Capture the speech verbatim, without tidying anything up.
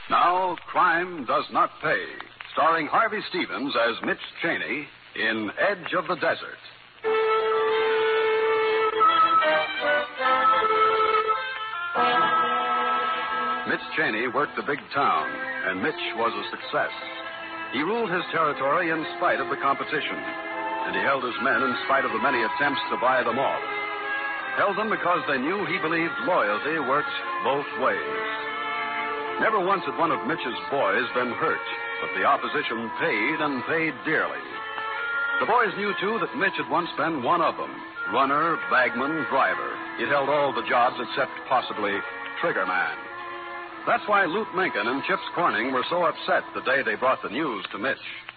Now, Crime Does Not Pay, starring Harvey Stevens as Mitch Cheney in Edge of the Desert. Mitch Cheney worked the big town, and Mitch was a success. He ruled his territory in spite of the competition, and he held his men in spite of the many attempts to buy them off. Held them because they knew he believed loyalty worked both ways. Never once had one of Mitch's boys been hurt, but the opposition paid and paid dearly. The boys knew, too, that Mitch had once been one of them. Runner, bagman, driver. He'd held all the jobs except possibly triggerman. That's why Lute Mencken and Chips Corning were so upset the day they brought the news to Mitch.